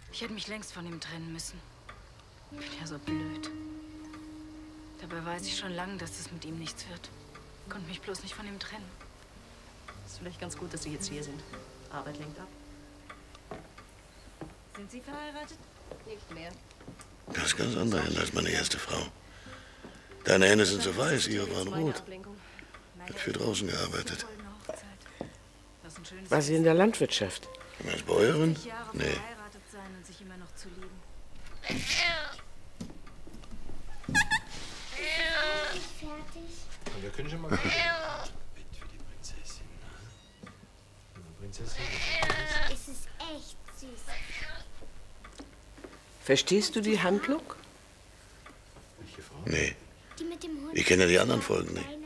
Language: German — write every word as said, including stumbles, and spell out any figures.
Ich hätte mich längst von ihm trennen müssen. Ich bin ja so blöd. Dabei weiß ich schon lange, dass es mit ihm nichts wird. Ich konnte mich bloß nicht von ihm trennen. Ist vielleicht ganz gut, dass Sie jetzt hier sind. Arbeit lenkt ab. Sind Sie verheiratet? Nicht mehr. Das ist ganz andere Hände als meine erste Frau. Deine Hände sind so weiß, ihre waren rot. Ich habe für draußen gearbeitet. War sie in der Landwirtschaft? Als Bäuerin? Nee. Und wir können schon mal gucken. Bett für die Prinzessin. Die Prinzessin. Es ist echt süß. Verstehst du die Handlung? Nee. Die mit dem Hund. Ich kenne die anderen Folgen nicht.